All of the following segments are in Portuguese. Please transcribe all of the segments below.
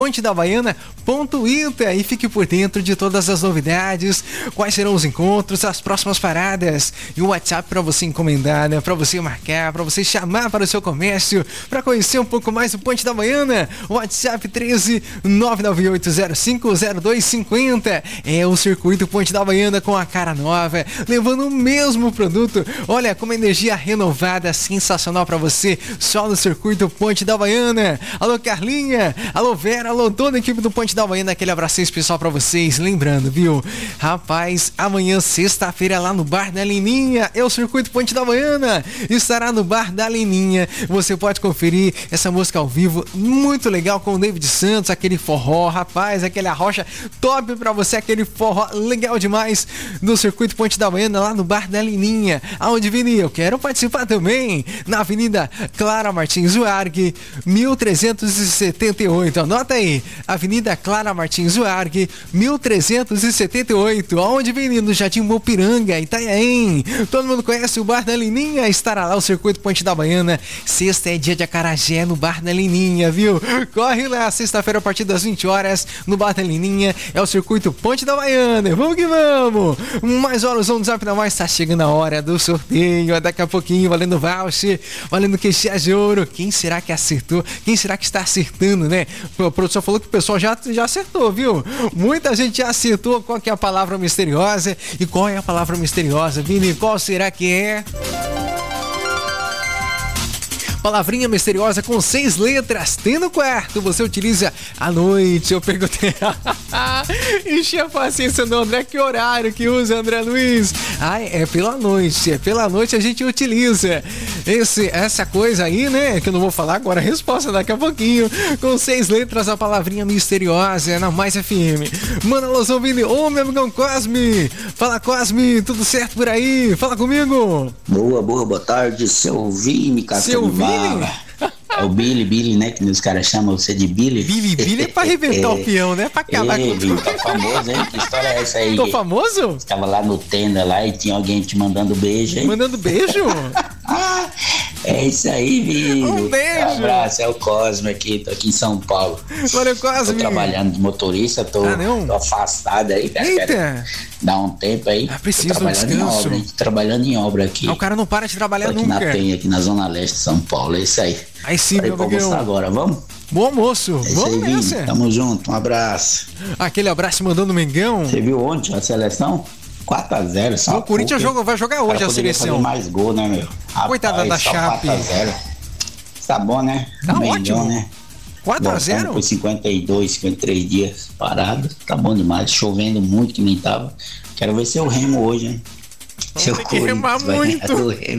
pontedavaiana.ita e fique por dentro de todas as novidades, quais serão os encontros, as próximas paradas e o WhatsApp para você encomendar, né? Para você marcar, para você chamar para o seu comércio, para conhecer um pouco mais o Ponte da Baiana. WhatsApp 13 998050250. É o Circuito Ponte da Baiana com a cara nova, levando o mesmo produto, olha, com uma energia renovada, sensacional para você, só no Circuito Ponte da Baiana. Alô Carlinha, alô Vera, alô toda a equipe do Ponte da Baiana, aquele abraço especial pra vocês. Lembrando, viu? Rapaz, amanhã, sexta-feira, lá no Bar da Leninha, é o Circuito Ponte da Baiana, estará no Bar da Leninha. Você pode conferir essa música ao vivo, muito legal, com o David Santos, aquele forró, rapaz, aquele arrocha top pra você, aquele forró legal demais do Circuito Ponte da Baiana, lá no Bar da Leninha. Aonde, Vini? Eu quero participar também, na Avenida Clara Martins Uargue, 1378. Anota aí, Avenida Clara Martins Uargue, 1378. Aonde, Vini? No Jardim Mopiranga, Itanhaém. Todo mundo conhece o Bar da Leninha, estará lá o Circuito Ponte da Baiana. Sexta é dia de acarajé no Bar da Leninha, viu? Corre lá, sexta-feira a partir das 20 horas, no Bar da Leninha, é o Circuito Ponte da Baiana. Vamos que vamos! Mais horas, o Zap da Mais, tá chegando a hora do sorteio, daqui a pouquinho, valendo voucher, valendo queixinha de ouro. Quem será que acertou? Quem será que está acertando, né? A produção falou que o pessoal já acertou, viu? Muita gente já acertou qual que é a palavra misteriosa. E qual é a palavra misteriosa, Vini? Qual será que é? Palavrinha misteriosa com 6 letras. Tem no quarto, você utiliza à noite. Eu perguntei. Enchi a paciência do André. Que horário que usa, André Luiz? É pela noite. É pela noite a gente utiliza essa coisa aí, né? Que eu não vou falar agora. A resposta daqui a pouquinho. Com 6 letras, a palavrinha misteriosa na Mais FM. Manda alôzão, Vini. Ô, meu amigão Cosme. Fala, Cosme. Tudo certo por aí? Fala comigo. Boa tarde, seu Vini, seu Vini? É o Billy, né? Que os caras chamam você de Billy. Billy é pra arrebentar o peão, né? Pra acabar com tudo. Tá famoso, hein? Que história é essa aí? Tô famoso? Estava lá no tenda lá e tinha alguém te mandando beijo, hein? Mandando beijo? É isso aí, Billy. Um beijo. Um abraço, é o Cosme aqui, tô aqui em São Paulo. Valeu, Cosme. Tô trabalhando de motorista, tô afastado aí. Eita. Dá um tempo aí. Preciso de um descanso. Trabalhando em obra aqui. O cara não para de trabalhar aqui nunca. Aqui na Zona Leste de São Paulo, é isso aí. Aí sim, meu amigão. Agora, vamos? Bom almoço, vamos aí, nessa. Tamo junto, um abraço. Aquele abraço mandando o Mengão. Você viu ontem a seleção? 4-0, só. O Corinthians vai jogar hoje a seleção. Fazer mais gol, né, meu? Coitada da Chape. 4-0. Tá bom, né? Tá Mengão, ótimo. Né? 4-0? Foi 52, 53 dias parado. Tá bom demais. Chovendo muito que nem tava. Quero ver seu Remo hoje, hein? Tem que remar muito.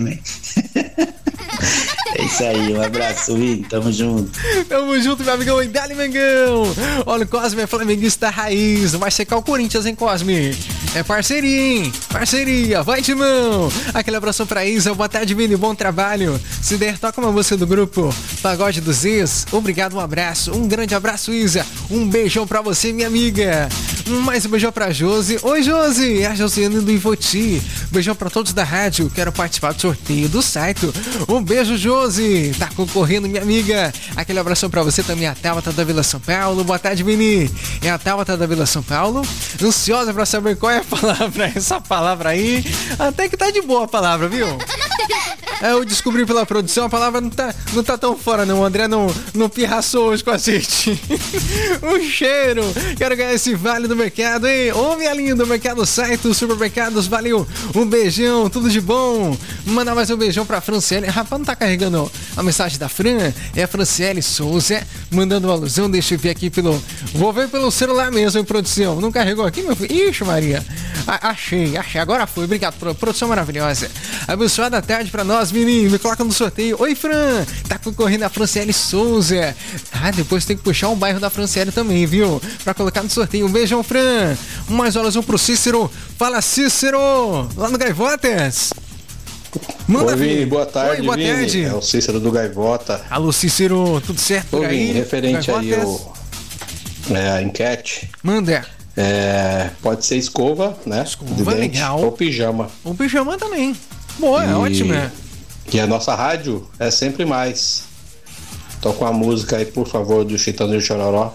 É isso aí, um abraço, Vini, tamo junto. Tamo junto, meu amigão, e dali, Mengão. Olha, o Cosme é flamenguista raiz, vai secar o Corinthians, hein, Cosme? É parceria, hein? Parceria, vai de mão. Aquele abração pra Isa, boa tarde, Vini, bom trabalho. Se der, toca uma música do grupo Pagode dos Ex. Obrigado, um abraço, um grande abraço, Isa. Um beijão pra você, minha amiga. Mais um beijão pra Josi. Oi, Josi, é a Josiane do Ivoti. Beijão pra todos da rádio, quero participar do sorteio do site. Um beijo, Josi. Tá concorrendo, minha amiga. Aquele abração pra você também, a Tabata da Vila São Paulo. Boa tarde, Vini. É a Tabata da Vila São Paulo. Ansiosa pra saber qual é a palavra. Essa palavra aí, até que tá de boa a palavra, viu? Eu descobri pela produção, a palavra não tá tão fora, não. O André não pirraçou hoje com a gente. Um cheiro. Quero ganhar esse vale do mercado, hein? Ô, minha linda, Mercado Site, os supermercados, valeu. Um beijão, tudo de bom. Mandar mais um beijão pra Franciele. Rapaz, não tá carregando a mensagem da Fran? É a Franciele Souza, mandando uma alusão. Deixa eu ver aqui vou ver pelo celular mesmo, em produção. Não carregou aqui, meu filho? Ixi, Maria. Achei. Agora foi. Obrigado, produção maravilhosa. Abençoada tarde pra nós, menino. Me coloca no sorteio. Oi, Fran. Tá concorrendo a Franciele Souza. Depois tem que puxar um bairro da Franciele também, viu? Pra colocar no sorteio. Um beijão, Fran. Mais horas pro Cícero. Fala, Cícero. Lá no Gaivotas. Manda, Vini, boa tarde. Oi, boa tarde. É o Cícero do Gaivota. Alô, Cícero. Tudo certo por aí? Vini, referente aí a enquete. Manda. Pode ser escova, né? Escova, legal. Ou pijama. Ou pijama também. Boa, é ótimo, né? E a nossa rádio é sempre mais. Toca uma música aí, por favor, do Chitãozinho Chororó.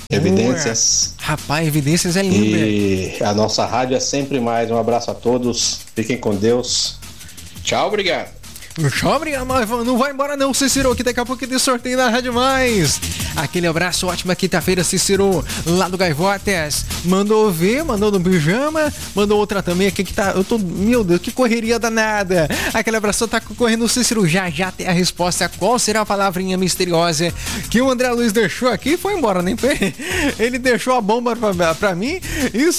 Evidências. Rapaz, Evidências é linda. E a nossa rádio é sempre mais. Um abraço a todos. Fiquem com Deus. Tchau, obrigado. Tchau, obrigado, mas não vai embora não, Cícero, que daqui a pouco tem sorteio na Rádio Mais. Aquele abraço, ótima quinta-feira, Cícero, lá do Gaivotas. Mandou ver, mandou no pijama, mandou outra também aqui que tá, meu Deus, que correria danada. Aquele abraço tá correndo, Cícero, já tem a resposta. Qual será a palavrinha misteriosa que o André Luiz deixou aqui e foi embora, nem foi? Ele deixou a bomba pra mim, isso